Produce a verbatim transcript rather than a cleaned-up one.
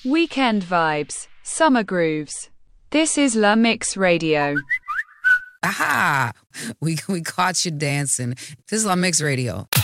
Weekend vibes, summer grooves. This is La Mix Radio. Aha! We we caught you dancing. This is La Mix Radio.